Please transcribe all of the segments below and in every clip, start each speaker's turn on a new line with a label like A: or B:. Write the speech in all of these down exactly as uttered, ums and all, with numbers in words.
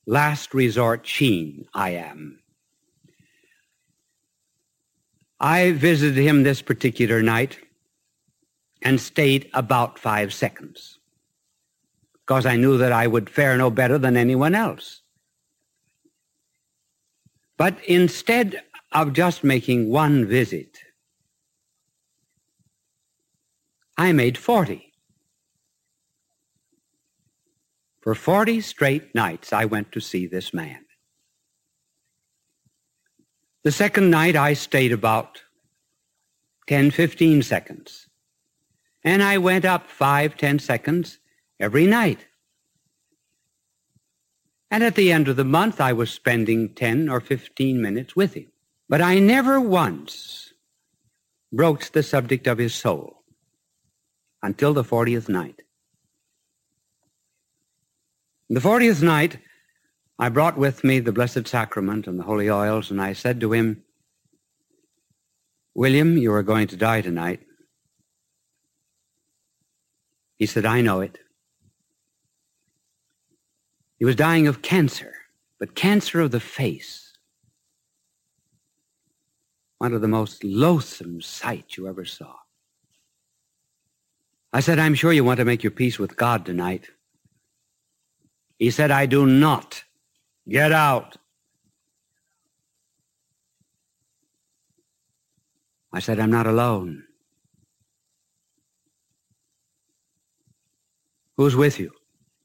A: last resort sheen I am. I visited him this particular night and stayed about five seconds because I knew that I would fare no better than anyone else. But instead of just making one visit, I made forty. For forty straight nights I went to see this man. The second night I stayed about ten, fifteen seconds, and I went up five, ten seconds every night. And at the end of the month I was spending ten or fifteen minutes with him. But I never once broached the subject of his soul until the fortieth night. The fortieth night, I brought with me the Blessed Sacrament and the holy oils, and I said to him, "William, you are going to die tonight." He said, "I know it." He was dying of cancer, but cancer of the face. One of the most loathsome sights you ever saw. I said, "I'm sure you want to make your peace with God tonight." He said, "I do not. Get out." I said, "I'm not alone." "Who's with you?"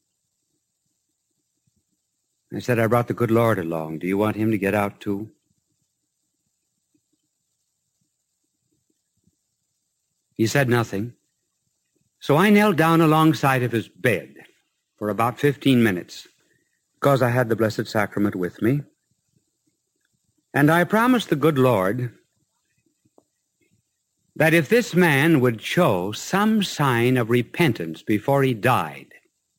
A: I said, "I brought the good Lord along. Do you want him to get out too?" He said nothing. So I knelt down alongside of his bed for about fifteen minutes, because I had the Blessed Sacrament with me. And I promised the good Lord that if this man would show some sign of repentance before he died,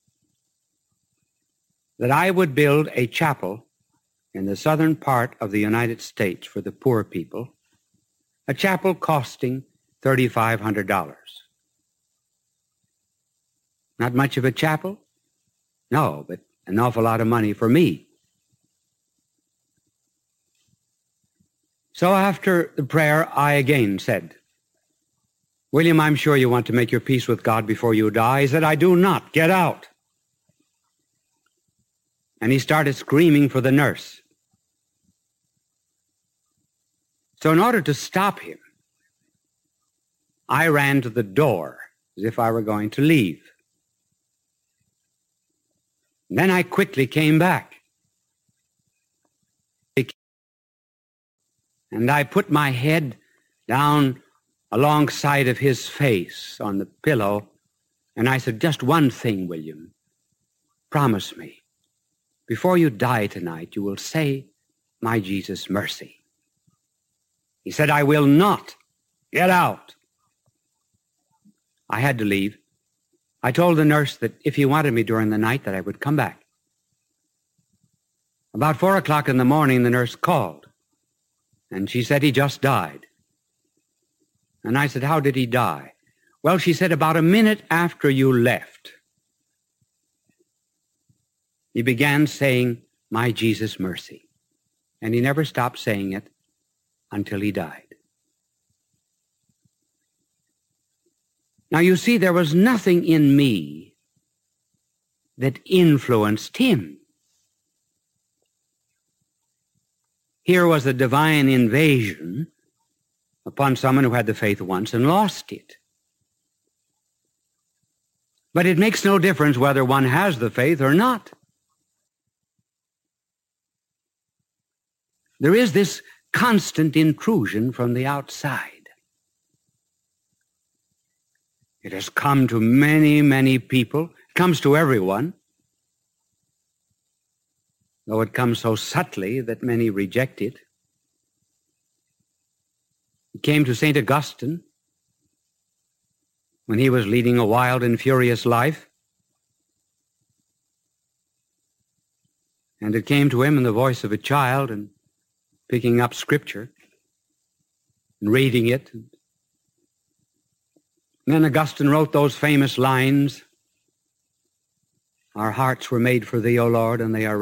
A: that I would build a chapel in the southern part of the United States for the poor people, a chapel costing three thousand five hundred dollars. Not much of a chapel? No, but an awful lot of money for me. So after the prayer, I again said, "William, I'm sure you want to make your peace with God before you die." He said, "I do not. Get out." And he started screaming for the nurse. So in order to stop him, I ran to the door as if I were going to leave. And then I quickly came back. And I put my head down alongside of his face on the pillow, and I said, "Just one thing, William. Promise me, before you die tonight, you will say, 'My Jesus, mercy.'" He said, "I will not. Get out." I had to leave. I told the nurse that if he wanted me during the night, that I would come back. About four o'clock in the morning, the nurse called, and she said he just died. And I said, "How did he die?" "Well," she said, "about a minute after you left, he began saying, 'My Jesus, mercy.' And he never stopped saying it until he died." Now, you see, there was nothing in me that influenced him. Here was a divine invasion upon someone who had the faith once and lost it. But it makes no difference whether one has the faith or not. There is this constant intrusion from the outside. It has come to many, many people. It comes to everyone, though it comes so subtly that many reject it. It came to Saint Augustine when he was leading a wild and furious life. And it came to him in the voice of a child and picking up Scripture and reading it. And then Augustine wrote those famous lines, "Our hearts were made for thee, O Lord, and they are